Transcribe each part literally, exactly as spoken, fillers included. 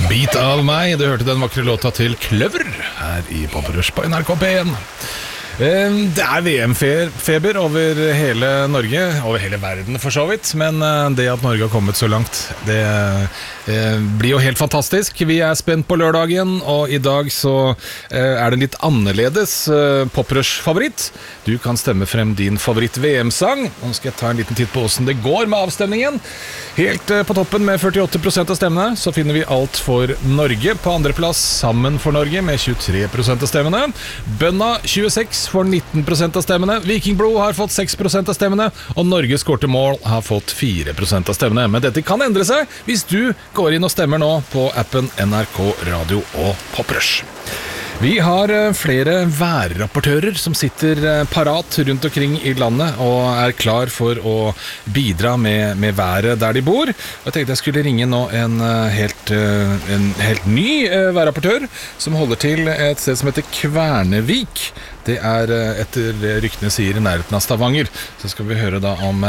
Bit av meg, du hørte den vakre låta til Kløver her i Poprush på N R K P én. Det er V M-feber over hele Norge, over hele verden for så vidt, men det at Norge har kommet så langt, det blir jo helt fantastisk. Vi er spent på lørdagen, og i dag så er det en litt annerledes Poprush-favoritt. Du kan stemme frem din favoritt-V M-sang. Nå skal jeg ta en liten titt på hvordan det går med avstemningen. Helt på toppen med førtiåtte prosent av stemmene så finner vi Alt for Norge. På andre plass Sammen for Norge med tjuetre prosent av stemmene. Bønna tjueseks for nitten prosent av stemmene. Vikingblod har fått seks prosent av stemmene, og Norges korte mål har fått fire prosent av stemmene. Men dette kan endre seg hvis du går inn og stemmer nå på appen N R K Radio og Poprush. Vi har flere værrapportører som sitter parat rundt omkring i landet og er klar for å bidra med, med været der de bor. Jeg tenkte jeg skulle ringe nå en helt, en helt ny værrapportør som holder til et sted som heter Kvernevik. Det er etter ryktene sier i nærheten av Stavanger. Så skal vi høre da om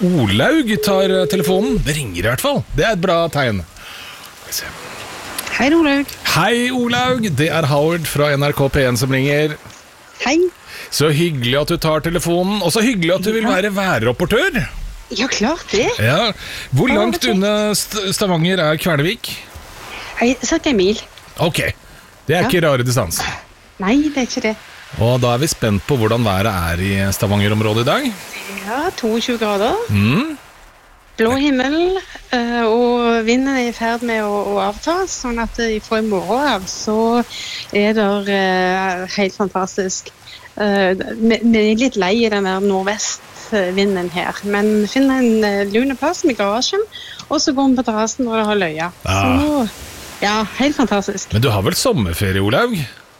Olaug tar telefonen. Det ringer i hvert fall. Det er et bra tegn. Skal vi se. Hei Olaug. Hei Olaug, det er Howard fra N R K P én som ringer. Hei. Så hyggelig at du tar telefonen, og så hyggelig at du vil være værrapportør. Ja, klart det. Ja. Hvor langt unna Stavanger er Kvernevik? Hei, cirka en mil. Ok, det er Ja. ikke rare distanse. Nei, det er ikke det. Og da er vi spent på hvordan været er i Stavanger-området i dag. Ja, tjueto grader. Mm. Blå himmel, eh, og vinden er i ferd med å, å avta, sånn at eh, fra i morgen av så er det eh, helt fantastisk. Eh, vi, vi er litt lei i den der nordvestvinden her, men vi finner en eh, lune plass med garasjen, og så går vi på terrassen når det har løya. Så Ah. nå, ja, helt fantastisk. Men du har vel sommerferie, Olaug?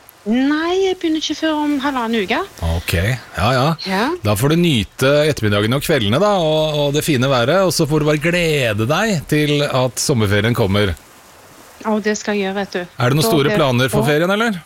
Nei, jeg begynner ikke før om halvannen uke. Ok, ja ja. Ja. Da får du nyte ettermiddagene og kveldene da, og, og det fine været, og så får du bare glede deg til at sommerferien kommer. Og det skal jeg gjøre, vet du. Er det noen Da store blir- planer for ferien, eller?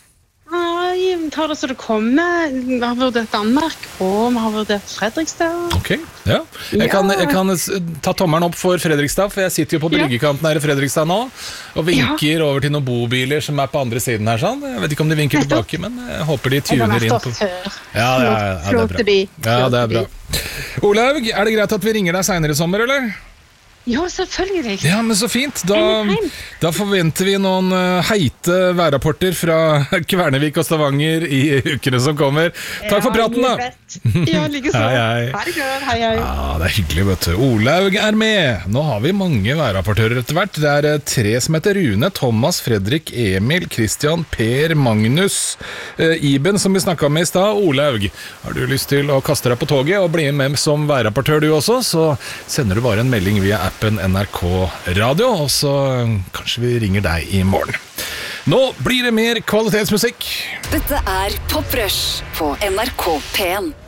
Nei, ta det så det kommer. Vi har vurdert Danmark, og vi har vurdert Fredrikstad. Ok, ja. Jeg Ja. kan, jeg kan s- ta tommeren opp for Fredrikstad, for jeg sitter jo på Ja. bryggekanten her i Fredrikstad nå, og vinker over til noen bobiler som er på andre siden her, sånn. Jeg vet ikke om de vinker Nettopp. tilbake, men jeg håper de Jeg har tuner vært inn opp på... før. Ja, ja, ja, ja, det er Flott bra. to be. Ja, det er Flott bra. to be. Olaug, er det greit at vi ringer deg senere i sommer, eller? Ja, selvfølgelig. Ja, men så fint. Da, Anytime. da forventer vi noen uh, heite værrapporter fra Kvernevik og Stavanger i ukene som kommer. Takk for praten, da. Ja, like så. Hei, hei. Ha det godt. Hei, hei. Ja, det er hyggelig, vet du. Olaug er med. Nå har vi mange værrapportører etter hvert. Det er eh, tre som heter Rune, Thomas, Fredrik, Emil, Christian, Per, Magnus, eh, Iben, som vi snakket med i stad. Olaug, har du lyst til å kaste deg på toget og bli med som værrapportør du også, så sender du bare en melding via appen N R K Radio, og så eh, kanskje vi ringer deg i morgen. Nå blir det mer kvalitetsmusikk. Dette er Poprush på N R K P én.